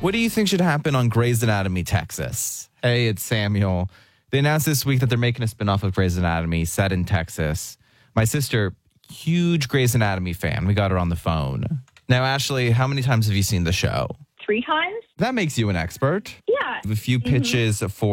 What do you think should happen on Grey's Anatomy Texas? Hey, it's Samuel. They announced this week that they're making a spinoff of Grey's Anatomy set in Texas. My sister, huge Grey's Anatomy fan. We got her on the phone. Now, Ashley, how many times have you seen the show? 3 times. That makes you an expert. Yeah. A few pitches for